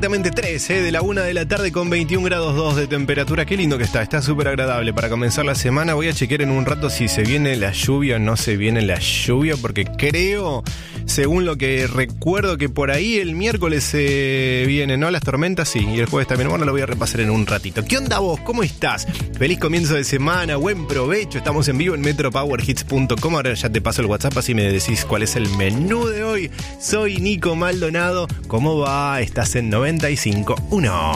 exactamente 3, de la 1 de la tarde con 21 grados 2 de temperatura. Qué lindo que está súper agradable para comenzar la semana. Voy a chequear en un rato si se viene la lluvia o no se viene la lluvia, porque creo, según lo que recuerdo, que por ahí el miércoles se vienen, ¿no? Las tormentas, sí, y el jueves también. Bueno, lo voy a repasar en un ratito. ¿Qué onda vos? ¿Cómo estás? Feliz comienzo de semana, buen provecho. Estamos en vivo en metropowerhits.com. Ahora ya te paso el WhatsApp, así me decís cuál es el menú de hoy. Soy Nico Maldonado. ¿Cómo va? Estás en 95.1.